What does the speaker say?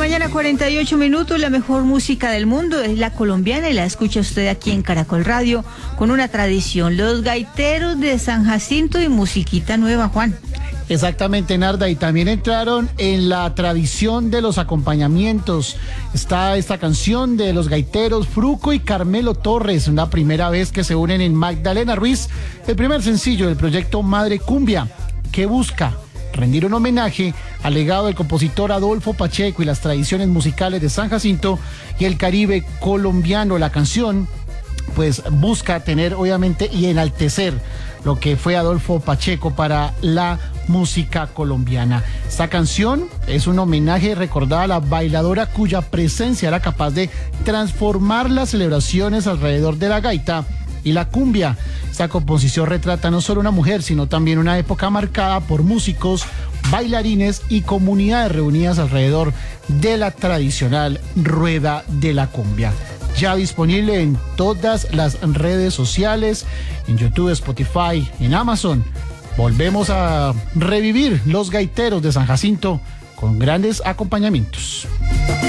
mañana, 48 minutos. La mejor música del mundo es la colombiana y la escucha usted aquí en Caracol Radio con una tradición. Los gaiteros de San Jacinto y musiquita nueva, Juan. Exactamente, Narda, y también entraron en la tradición de los acompañamientos. Está esta canción de los gaiteros Fruco y Carmelo Torres, la primera vez que se unen en Magdalena Ruiz, el primer sencillo del proyecto Madre Cumbia, que busca rendir un homenaje al legado del compositor Adolfo Pacheco y las tradiciones musicales de San Jacinto y el Caribe colombiano. La canción pues busca tener obviamente y enaltecer lo que fue Adolfo Pacheco para la música colombiana. Esta canción es un homenaje recordada a la bailadora cuya presencia era capaz de transformar las celebraciones alrededor de la gaita y la cumbia. Esta composición retrata no solo una mujer, sino también una época marcada por músicos, bailarines y comunidades reunidas alrededor de la tradicional rueda de la cumbia. Ya disponible en todas las redes sociales, en YouTube, Spotify, en Amazon. Volvemos a revivir los gaiteros de San Jacinto con grandes acompañamientos.